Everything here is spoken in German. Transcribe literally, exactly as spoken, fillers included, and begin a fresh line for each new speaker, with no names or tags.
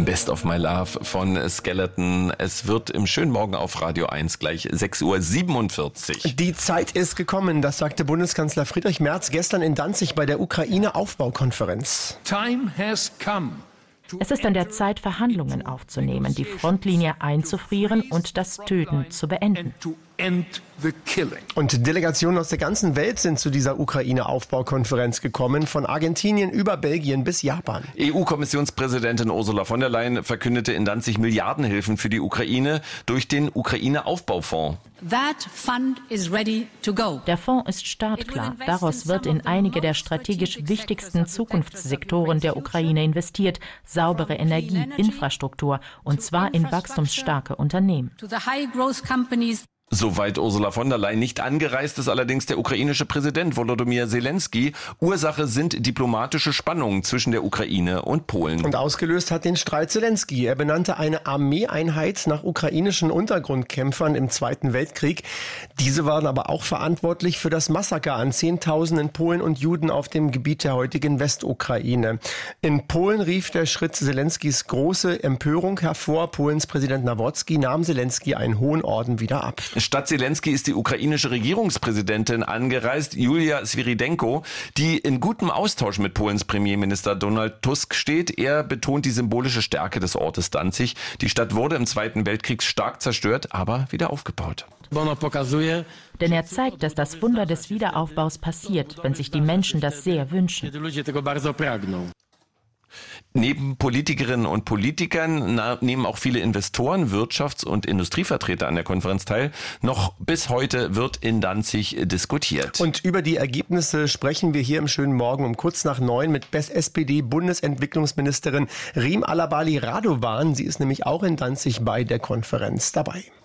Best of My Love von Skeleton. Es wird im schönen Morgen auf Radio eins gleich sechs Uhr siebenundvierzig.
Die Zeit ist gekommen, das sagte Bundeskanzler Friedrich Merz gestern in Danzig bei der Ukraine-Aufbaukonferenz.
Time has come.
Es ist an der Zeit, Verhandlungen aufzunehmen, die Frontlinie einzufrieren und das Töten zu beenden.
Und Delegationen aus der ganzen Welt sind zu dieser Ukraine-Aufbaukonferenz gekommen, von Argentinien über Belgien bis Japan.
E U-Kommissionspräsidentin Ursula von der Leyen verkündete in Danzig Milliardenhilfen für die Ukraine durch den Ukraine-Aufbaufonds.
That fund is ready to go.
Der Fonds ist startklar. Daraus wird in einige der strategisch wichtigsten Zukunftssektoren der Ukraine investiert. Saubere Energie, Infrastruktur, und zwar in wachstumsstarke Unternehmen.
To the high growth companies.
Soweit Ursula von der Leyen. Nicht angereist ist allerdings der ukrainische Präsident Volodymyr Zelensky. Ursache sind diplomatische Spannungen zwischen der Ukraine und Polen.
Und ausgelöst hat den Streit Zelensky. Er benannte eine Armeeeinheit nach ukrainischen Untergrundkämpfern im Zweiten Weltkrieg. Diese waren aber auch verantwortlich für das Massaker an Zehntausenden Polen und Juden auf dem Gebiet der heutigen Westukraine. In Polen rief der Schritt Zelenskys große Empörung hervor. Polens Präsident Nawrocki nahm Zelensky einen hohen Orden wieder ab.
Statt Zelensky ist die ukrainische Regierungspräsidentin angereist, Julia Swirydenko, die in gutem Austausch mit Polens Premierminister Donald Tusk steht. Er betont die symbolische Stärke des Ortes Danzig. Die Stadt wurde im Zweiten Weltkrieg stark zerstört, aber wieder aufgebaut.
Denn er zeigt, dass das Wunder des Wiederaufbaus passiert, wenn sich die Menschen das sehr wünschen.
Neben Politikerinnen und Politikern na, nehmen auch viele Investoren, Wirtschafts- und Industrievertreter an der Konferenz teil. Noch bis heute wird in Danzig diskutiert.
Und über die Ergebnisse sprechen wir hier im schönen Morgen um kurz nach neun mit S P D-Bundesentwicklungsministerin Rim Alabali Radovan. Sie ist nämlich auch in Danzig bei der Konferenz dabei.